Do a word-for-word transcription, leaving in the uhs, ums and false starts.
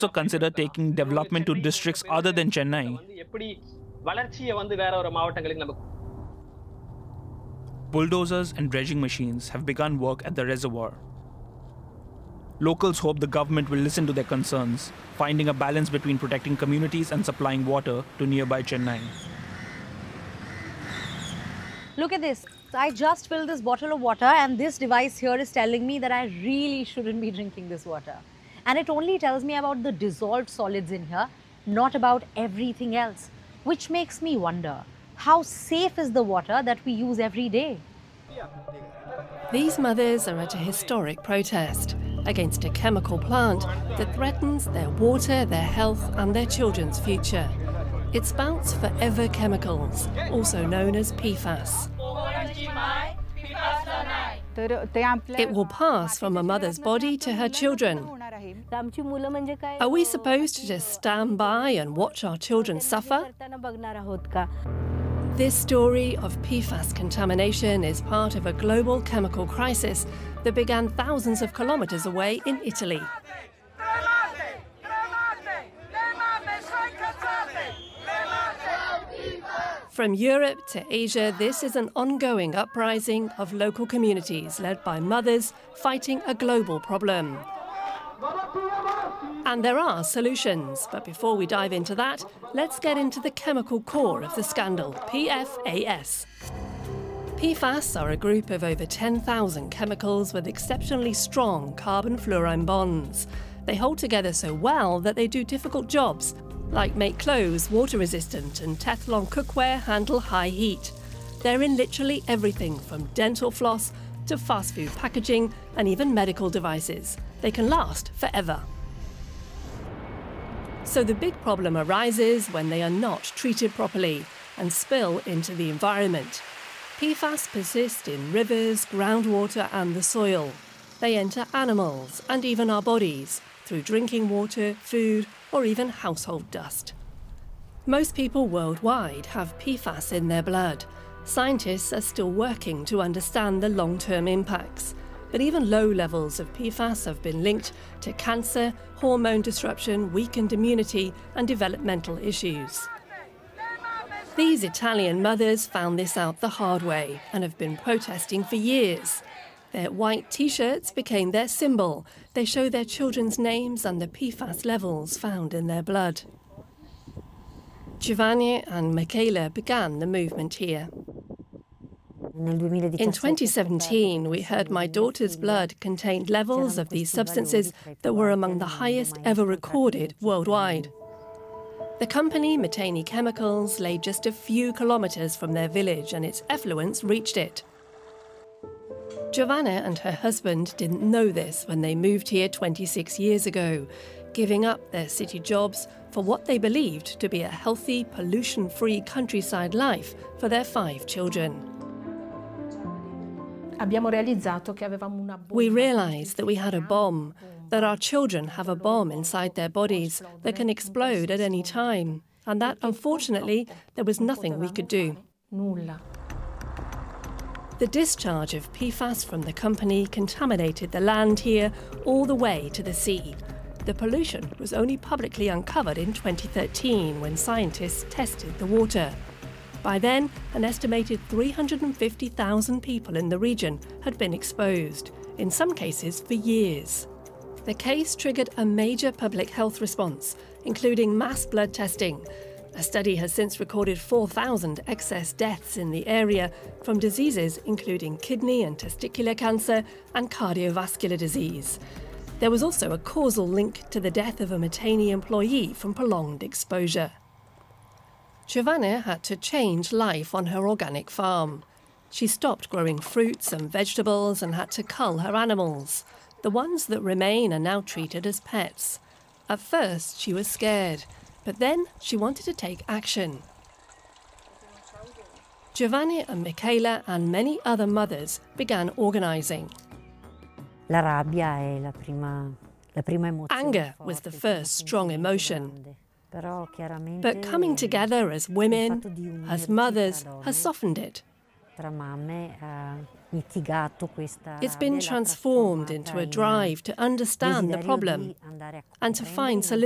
also consider taking development to districts other than Chennai. Bulldozers and dredging machines have begun work at the reservoir. Locals hope the government will listen to their concerns, finding a balance between protecting communities and supplying water to nearby Chennai. Look at this. I just filled this bottle of water and this device here is telling me that I really shouldn't be drinking this water. And it only tells me about the dissolved solids in here, not about everything else, which makes me wonder, how safe is the water that we use every day? These mothers are at a historic protest against a chemical plant that threatens their water, their health and their children's future. It spouts forever chemicals, also known as P FAS. It will pass from a mother's body to her children. Are we supposed to just stand by and watch our children suffer? This story of P FAS contamination is part of a global chemical crisis that began thousands of kilometres away in Italy. From Europe to Asia, this is an ongoing uprising of local communities led by mothers fighting a global problem. And there are solutions, but before we dive into that, let's get into the chemical core of the scandal, P FAS. P FAS are a group of over ten thousand chemicals with exceptionally strong carbon-fluorine bonds. They hold together so well that they do difficult jobs, like make clothes water-resistant and Teflon cookware handle high heat. They're in literally everything from dental floss to fast food packaging and even medical devices. They can last forever. So the big problem arises when they are not treated properly and spill into the environment. P FAS persist in rivers, groundwater and the soil. They enter animals and even our bodies through drinking water, food or even household dust. Most people worldwide have P FAS in their blood. Scientists are still working to understand the long-term impacts. But even low levels of P FAS have been linked to cancer, hormone disruption, weakened immunity and developmental issues. These Italian mothers found this out the hard way and have been protesting for years. Their white T-shirts became their symbol. They show their children's names and the P FAS levels found in their blood. Giovanni and Michela began the movement here. In twenty seventeen, we heard my daughter's blood contained levels of these substances that were among the highest ever recorded worldwide. The company, Miteni Chemicals, lay just a few kilometres from their village and its effluents reached it. Giovanna and her husband didn't know this when they moved here twenty-six years ago, giving up their city jobs for what they believed to be a healthy, pollution-free countryside life for their five children. We realised that we had a bomb, that our children have a bomb inside their bodies that can explode at any time, and that, unfortunately, there was nothing we could do. The discharge of P FAS from the company contaminated the land here all the way to the sea. The pollution was only publicly uncovered in twenty thirteen when scientists tested the water. By then, an estimated three hundred fifty thousand people in the region had been exposed, in some cases for years. The case triggered a major public health response, including mass blood testing. A study has since recorded four thousand excess deaths in the area from diseases including kidney and testicular cancer and cardiovascular disease. There was also a causal link to the death of a Miteni employee from prolonged exposure. Giovanna had to change life on her organic farm. She stopped growing fruits and vegetables and had to cull her animals. The ones that remain are now treated as pets. At first, she was scared, but then she wanted to take action. Giovanni and Michela and many other mothers began organising. Anger was the first strong emotion. But coming together as women, as mothers, has softened it. It's been transformed into a drive to understand the problem and to find solutions.